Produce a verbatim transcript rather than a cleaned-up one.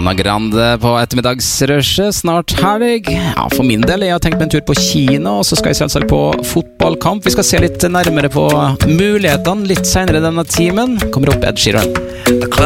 Ariana Grande på ettermiddagsrushet, snart helg. Ja, for min del, jeg har tenkt meg en tur på kino, og så skal jeg selvsagt på fotballkamp. Vi skal se litt nærmere på mulighetene litt senere denne timen. Kommer opp Ed Sheeran.